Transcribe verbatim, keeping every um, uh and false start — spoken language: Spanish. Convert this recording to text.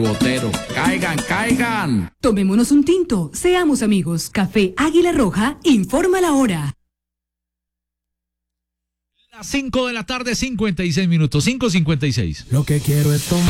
Botero, caigan, caigan. Tomémonos un tinto, seamos amigos. Café Águila Roja, informa la hora. Las cinco de la tarde, cincuenta y seis minutos, cinco cincuenta y seis. Lo que quiero es tomar.